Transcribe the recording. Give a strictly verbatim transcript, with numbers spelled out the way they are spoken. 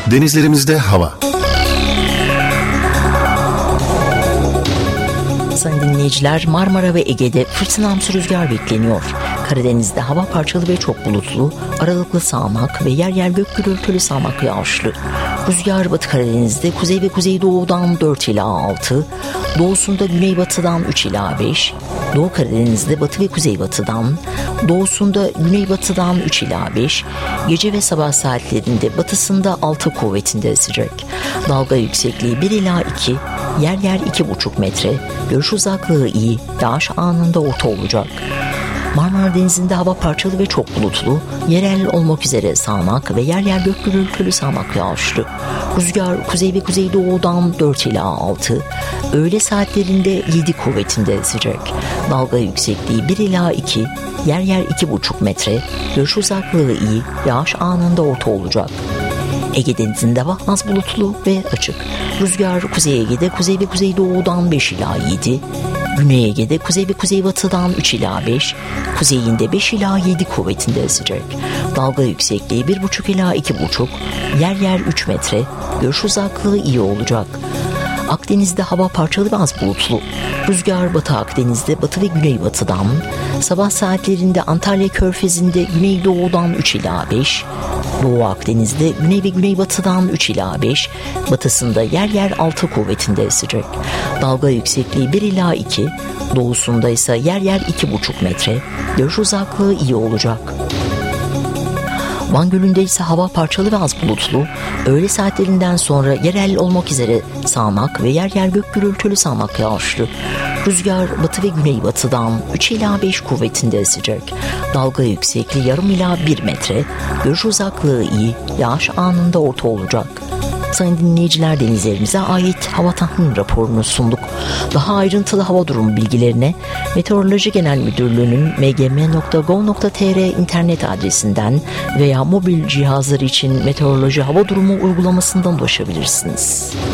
Denizlerimizde hava. Sayın dinleyiciler, Marmara ve Ege'de fırtınamsı rüzgar bekleniyor. Karadeniz'de hava parçalı ve çok bulutlu, aralıklı sağanak ve yer yer gök gürültülü sağanak yağışlı. Rüzgar Batı Karadeniz'de kuzey ve kuzeydoğudan dört ila altı, doğusunda güneybatıdan üç ila beş, Doğu Karadeniz'de batı ve kuzeybatıdan, doğusunda güneybatıdan üç ila beş, gece ve sabah saatlerinde batısında altı kuvvetinde esecek. Dalga yüksekliği bir ila iki, yer yer iki buçuk metre, görüş uzaklığı iyi, yağış anında orta olacak. Marmara Denizi'nde hava parçalı ve çok bulutlu, yerel olmak üzere sağanak ve yer yer gök gürültülü sağanak yağışlı. Rüzgar kuzey ve kuzeydoğudan dört ila altı, öğle saatlerinde yedi kuvvetinde esecek. Dalga yüksekliği bir ila iki, yer yer iki buçuk metre, görüş uzaklığı iyi, yağış anında orta olacak. Ege Denizi'nde hava az bulutlu ve açık. Rüzgar Kuzey Ege'de kuzey ve kuzeydoğudan beş ila yedi, Güney Ege'de kuzey ve kuzeybatıdan üç ila beş, kuzeyinde beş ila yedi kuvvetinde esecek. Dalga yüksekliği bir buçuk ila iki buçuk, yer yer üç metre, görüş uzaklığı iyi olacak. Akdeniz'de hava parçalı ve az bulutlu. Rüzgar Batı Akdeniz'de batı ve güneybatıdan, sabah saatlerinde Antalya Körfezi'nde güneydoğudan üç ila beş, Doğu Akdeniz'de güney ve güneybatıdan üç ila beş, batısında yer yer altı kuvvetinde esecek. Dalga yüksekliği bir ila iki, doğusunda ise yer yer iki buçuk metre, görüş uzaklığı iyi olacak. Van Gölü'nde ise hava parçalı ve az bulutlu, öğle saatlerinden sonra yerel olmak üzere sağanak ve yer yer gök gürültülü sağanak yağışlı. Rüzgar batı ve güneybatıdan üç ila beş kuvvetinde esecek. Dalga yüksekliği yarım ila bir metre, görüş uzaklığı iyi, yağış anında orta olacak. Sayın dinleyiciler, denizlerimize ait hava tahmin raporunu sunduk. Daha ayrıntılı hava durumu bilgilerine Meteoroloji Genel Müdürlüğü'nün m g m nokta gov nokta t r internet adresinden veya mobil cihazlar için meteoroloji hava durumu uygulamasından ulaşabilirsiniz.